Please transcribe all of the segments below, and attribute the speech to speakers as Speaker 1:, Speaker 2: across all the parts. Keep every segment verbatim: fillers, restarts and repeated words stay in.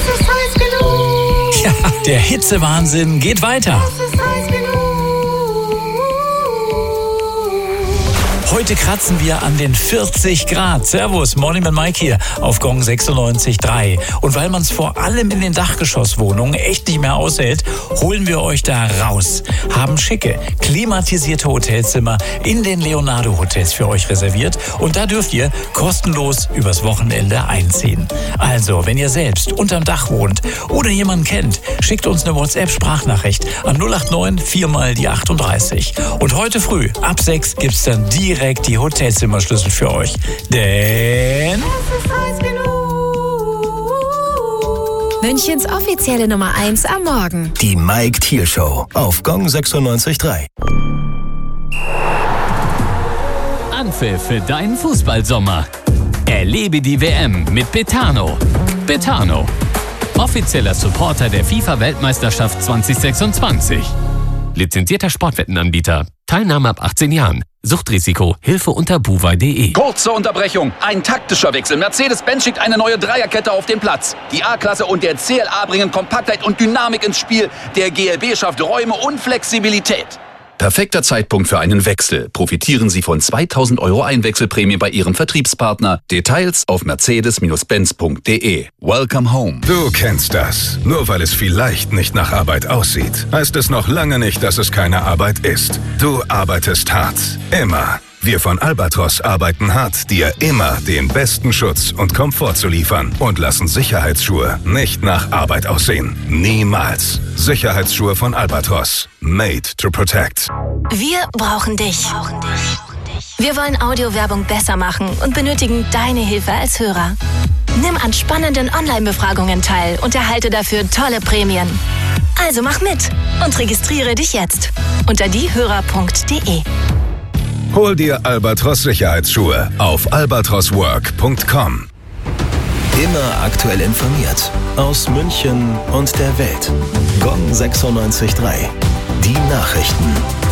Speaker 1: Es ist heiß genug.
Speaker 2: Ja, der Hitzewahnsinn geht weiter.
Speaker 1: Es ist heiß genug.
Speaker 2: Heute kratzen wir an den vierzig Grad. Servus, Morning mit Mike hier auf Gong sechsundneunzig Komma drei. Und weil man es vor allem in den Dachgeschosswohnungen echt nicht mehr aushält, holen wir euch da raus. Haben schicke, klimatisierte Hotelzimmer in den Leonardo Hotels für euch reserviert. Und da dürft ihr kostenlos übers Wochenende einziehen. Also, wenn ihr selbst unterm Dach wohnt oder jemanden kennt, schickt uns eine WhatsApp-Sprachnachricht an null acht neun vier mal die achtunddreißig. Und heute früh ab sechs gibt's dann direkt die Hotelzimmerschlüssel für euch. Denn
Speaker 1: Es ist heiß genug.
Speaker 3: Münchens offizielle Nummer eins am Morgen.
Speaker 4: Die Mike Thiel Show auf Gong sechsundneunzig Komma drei.
Speaker 5: Anpfiff für deinen Fußballsommer. Erlebe die W M mit Betano. Betano, offizieller Supporter der FIFA-Weltmeisterschaft zwanzig sechsundzwanzig. Lizenzierter Sportwettenanbieter. Teilnahme ab achtzehn Jahren. Suchtrisiko. Hilfe unter buwei punkt de.
Speaker 6: Kurze Unterbrechung. Ein taktischer Wechsel. Mercedes-Benz schickt eine neue Dreierkette auf den Platz. Die A-Klasse und der C L A bringen Kompaktheit und Dynamik ins Spiel. Der G L B schafft Räume und Flexibilität. Perfekter Zeitpunkt für einen Wechsel. Profitieren Sie von zweitausend Euro Einwechselprämie bei Ihrem Vertriebspartner. Details auf mercedes Benz punkt de. Welcome home.
Speaker 7: Du kennst das. Nur weil es vielleicht nicht nach Arbeit aussieht, heißt es noch lange nicht, dass es keine Arbeit ist. Du arbeitest hart. Immer. Wir von Albatros arbeiten hart, dir immer den besten Schutz und Komfort zu liefern und lassen Sicherheitsschuhe nicht nach Arbeit aussehen. Niemals. Sicherheitsschuhe von Albatros. Made to protect.
Speaker 3: Wir brauchen dich. Wir wollen Audiowerbung besser machen und benötigen deine Hilfe als Hörer. Nimm an spannenden Online-Befragungen teil und erhalte dafür tolle Prämien. Also mach mit und registriere dich jetzt unter diehörer punkt de.
Speaker 7: Hol dir Albatros Sicherheitsschuhe auf albatros work punkt com.
Speaker 4: Immer aktuell informiert. Aus München und der Welt. Gong sechsundneunzig Komma drei. Die Nachrichten.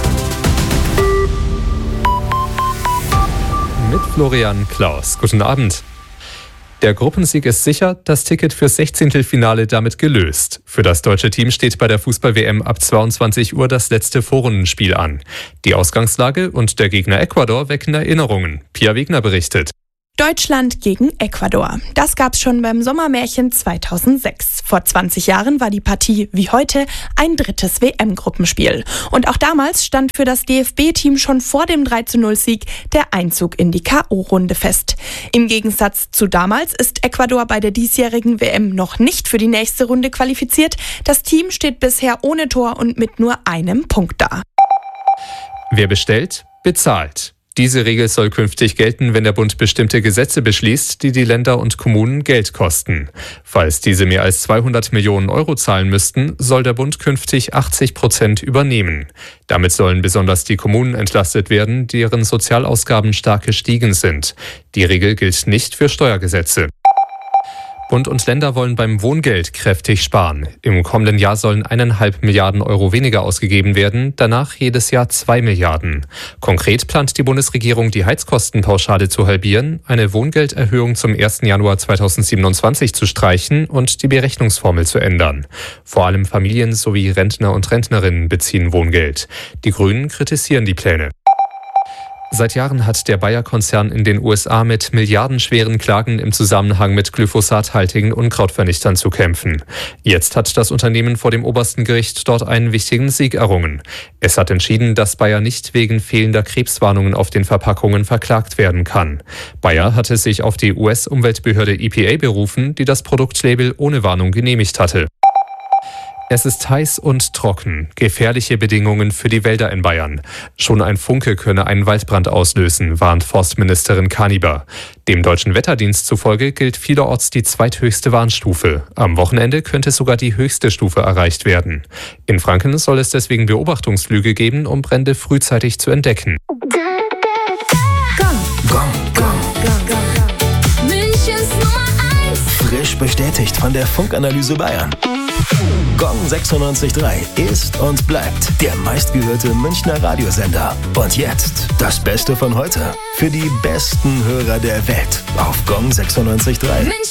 Speaker 8: Mit Florian Klaus. Guten Abend. Der Gruppensieg ist sicher, das Ticket fürs Sechzehntelfinale damit gelöst. Für das deutsche Team steht bei der Fußball-W M ab zweiundzwanzig Uhr das letzte Vorrundenspiel an. Die Ausgangslage und der Gegner Ecuador wecken Erinnerungen. Pia Wegner berichtet.
Speaker 9: Deutschland gegen Ecuador. Das gab's schon beim Sommermärchen zweitausendsechs. Vor zwanzig Jahren war die Partie wie heute ein drittes W M-Gruppenspiel. Und auch damals stand für das D F B-Team schon vor dem drei zu null Sieg der Einzug in die K O-Runde fest. Im Gegensatz zu damals ist Ecuador bei der diesjährigen W M noch nicht für die nächste Runde qualifiziert. Das Team steht bisher ohne Tor und mit nur einem Punkt da.
Speaker 8: Wer bestellt, bezahlt. Diese Regel soll künftig gelten, wenn der Bund bestimmte Gesetze beschließt, die die Länder und Kommunen Geld kosten. Falls diese mehr als zweihundert Millionen Euro zahlen müssten, soll der Bund künftig achtzig Prozent übernehmen. Damit sollen besonders die Kommunen entlastet werden, deren Sozialausgaben stark gestiegen sind. Die Regel gilt nicht für Steuergesetze. Bund und Länder wollen beim Wohngeld kräftig sparen. Im kommenden Jahr sollen eineinhalb Milliarden Euro weniger ausgegeben werden, danach jedes Jahr zwei Milliarden. Konkret plant die Bundesregierung, die Heizkostenpauschale zu halbieren, eine Wohngelderhöhung zum ersten Januar zweitausendsiebenundzwanzig zu streichen und die Berechnungsformel zu ändern. Vor allem Familien sowie Rentner und Rentnerinnen beziehen Wohngeld. Die Grünen kritisieren die Pläne. Seit Jahren hat der Bayer-Konzern in den U S A mit milliardenschweren Klagen im Zusammenhang mit glyphosathaltigen Unkrautvernichtern zu kämpfen. Jetzt hat das Unternehmen vor dem obersten Gericht dort einen wichtigen Sieg errungen. Es hat entschieden, dass Bayer nicht wegen fehlender Krebswarnungen auf den Verpackungen verklagt werden kann. Bayer hatte sich auf die U S-Umweltbehörde E P A berufen, die das Produktlabel ohne Warnung genehmigt hatte. Es ist heiß und trocken. Gefährliche Bedingungen für die Wälder in Bayern. Schon ein Funke könne einen Waldbrand auslösen, warnt Forstministerin Kaniber. Dem Deutschen Wetterdienst zufolge gilt vielerorts die zweithöchste Warnstufe. Am Wochenende könnte sogar die höchste Stufe erreicht werden. In Franken soll es deswegen Beobachtungsflüge geben, um Brände frühzeitig zu entdecken.
Speaker 4: Gong, Gong, Gong.
Speaker 3: Münchens Nummer eins.
Speaker 4: Frisch bestätigt von der Funkanalyse Bayern. Gong sechsundneunzig Komma drei ist und bleibt der meistgehörte Münchner Radiosender. Und jetzt das Beste von heute für die besten Hörer der Welt auf Gong sechsundneunzig Komma drei.